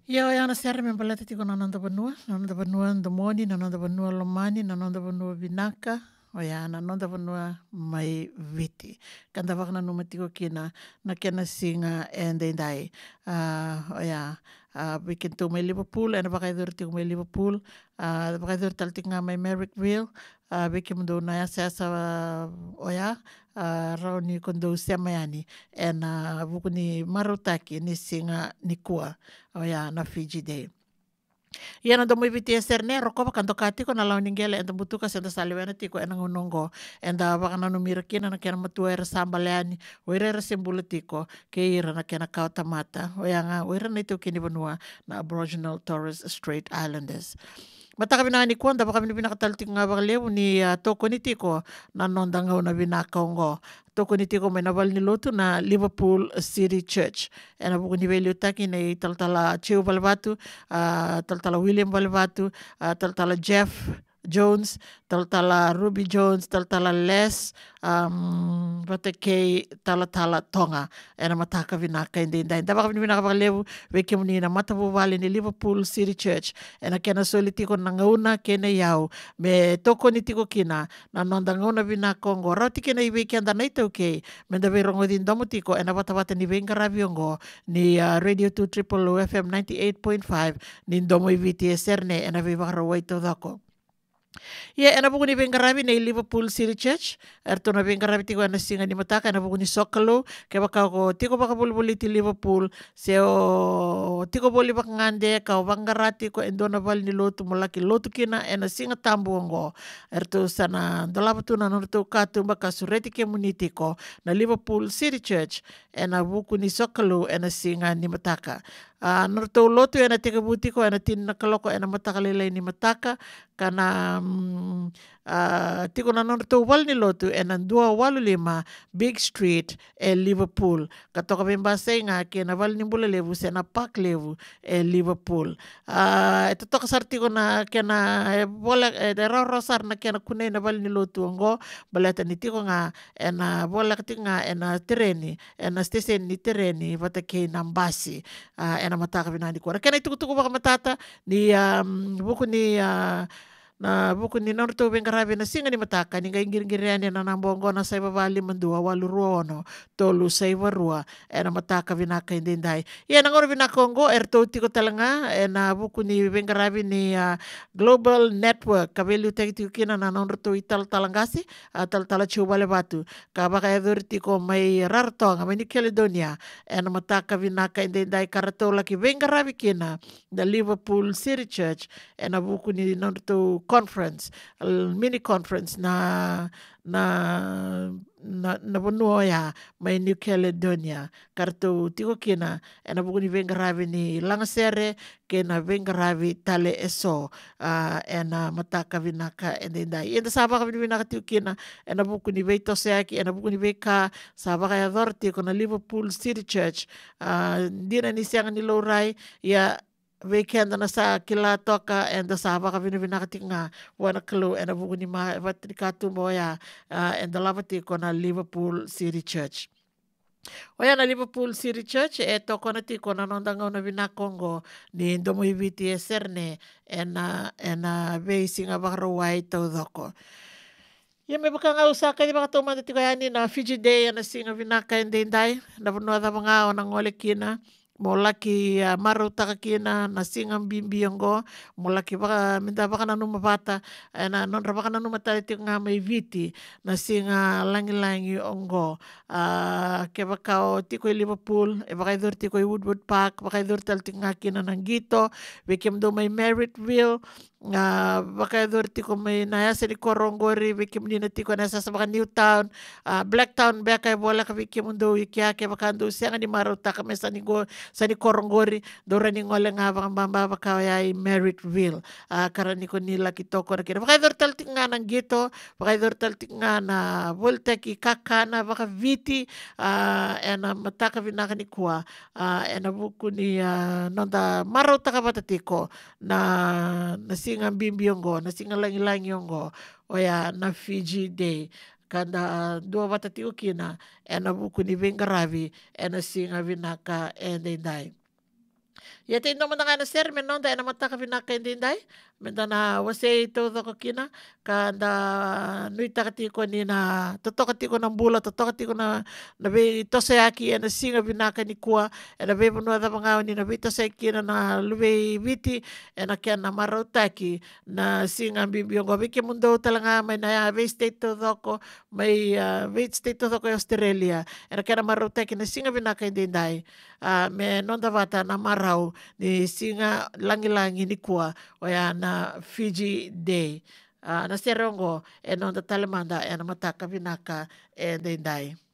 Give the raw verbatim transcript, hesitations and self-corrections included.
Ia o ana sere me baleta tiko nanonda vanua, nanonda vanua ndomoni, nanonda vanua lomani, nanonda vanua vinaka, o ia nanonda vanua mai viti. Kanda wakana numa tiko kina na kena singa e ndeindai. Uh, o ia, uh, weekend tau mai Liverpool, ena wakaidur tiko mai Liverpool, uh, wakaidur tal tiko nga mai Merrickville, uh, wiki mndo na asa asa uh, o ia, uh, rau ni kondo semayani, ena wuku ni marutaki ni singa ni kua. O ia na Fiji Day. Ia na domo iviti e serne roko pa kanto katiko na lau ningele enta butuka senta saliwena tiko ena ngunongo enda wakana numira kina na kena matua era sambaleani o ira era sembula tiko ke ira na kena kautamata o ia nga o ira na ito kini vanua na Aboriginal Torres Strait Islanders. Mataka vinani kuanda baka vini vinakatal tiko nga wakalewu ni uh, toko ni tiko na nonda ngau na vinakaongo. Toko ni tiko may nawal ni lotu na Liverpool City Church. Ena buku ni veli utaki na taltala Cheo Balvatu, uh, taltala William Balvatu, uh, taltala Jeff Jones, taltala Ruby Jones, taltala Les, um, wate kei talatala tonga. Ena mataka vinaka indi indai. Tabaka vini vinaka wakalewu weke muni na matavu wali ni Liverpool City Church. Ena kena soli tiko na ngauna kena yau. Me toko ni tiko kina na nonda ngauna vinakongo. Rauti kena iweki anda naita okay. Menda verongo din domo tiko ena wata wata ni venga raviongo ni uh, Radio two Triple O F M ninety-eight point five ni domo iviti e serne ena vivara waito dhako. Ia ena buku ni vengaravi nei Liverpool City Church. Erto na vengaravi tiko ena singa ni mataka ena buku ni Sokalo. Ke baka ko tiko baka buli ti Liverpool. Se o tiko boli baka ngande ka o vangarati ko endona val ni lotu mulaki lotu kina ena singa tambu ongo. Erto sana dolapatu na norto katu baka sureti ke muniti ko na Liverpool City Church. Ena buku ni Sokalo ena singa ni mataka. Uh, norto lotu ena teka buti ko ena tin na kaloko ena mataka lelai ni mataka kana um, uh, tiko na norto wal ni lotu ena dua walu lima Big Street e Liverpool katoka bemba senga ke na wal ni mbula levu sena park levu e Liverpool uh, ito toka sar tiko na kena e bola e rosar na kena kunay na wal ni lotu ongo baleta ni tiko nga ena bola tiko nga ena tereni ena stesen ni tereni wata ke nambasi uh, ena mataka vinani kuara. Kena itukutuku baka matata ni um, buku ni uh, na buku ni norto vengaravi na singa ni mataka ni ngaingirngiriani na nambongo na saiva vali mandua walu ruono tolu saiva rua ena mataka vinaka indindai. Ia nangoro vinaka ongo erto tiko talanga ena buku ni vengaravi ni uh, Global Network kabeli uteki tiko kina na norto ital talangasi uh, tal tala chiu vale batu ka baka edhuri tiko mai rartonga mai ni Caledonia ena mataka vinaka indindai karato laki vengaravi kina the Liverpool City Church ena buku ni norto conference, mini conference na na na na vanua ya mai New Caledonia kartu tiko kina ena buku ni vengaravi ni langasere kena vengaravi tale eso uh, ena mataka vinaka endindai enda sabaka vinaka tiko kina ena buku ni veito seaki ena buku ni veka sabaka ya dhor tiko na Liverpool City Church uh, dina ni sianga ni laurai ya weekend na sa kila toka enda sa baka vini vinakati nga wana kelu ena buku ni ma vatikatu moya uh, enda lavati ko na Liverpool City Church. Oya na Liverpool City Church e toko na tiko na nondanga na vinakongo ni ndomo iviti e serne ena ena veising abarawai tau dhoko. Ia me baka nga usaka di baka tuma tiko yani na Fiji Day na singa vinaka endindai na vanua dha mga o na ngole kina. Mo laki uh, maru taka kina na singang bimbi ongo mo laki baka minta baka na numa bata na nonra baka na numa tali tiko nga may viti na singa langi-langi ongo uh, ke baka o tiko i Liverpool e baka idur tiko i Woodward Park baka idur tali tiko nga kina ng Gito bekem do may Merrittville uh, baka idur tiko may nayasa ni Korongori bekem nina tiko nasa sa baka Newtown uh, Blacktown baka ibola ka bekem do ikia ke baka ando siya nga ni maru taka may sa ni go sa ni Korongori dora ni ngole nga bang bamba baka ay Merrittville uh, karani ko nila kitoko na kina baka idor taltik nga ng Gito baka idor taltik nga na Volteki kakana baka viti uh, ena mataka vinaka ni kuwa uh, ena buku ni uh, nonda maraw taka batatiko na na singa bimbiyongo na singa langi-langi ongo oya na Fiji Day kanda uh, dua watati ukina ena buku ni vengaravi ena singa vinaka endendai. Ia te ino mana ngana ser me non da ena mataka vinaka indindai me dana wase to doko kina ka da nui taka tiko ni na totoka tiko na bula totoka tiko na na ve tose aki ena singa vinaka ni kua ena ve vanua da vangau ni na ve tose kina na luve viti ena kia na marau taki na singa bibiongo vike mundo talanga mai na ve state to doko mai ve state to doko Australia ena kia na marau taki na singa vinaka indindai me non da vata na marau ni singa langi-langi ni kua o ya na Fiji Day. Uh, na serongo e non da talemanda e na mataka vinaka e dendai.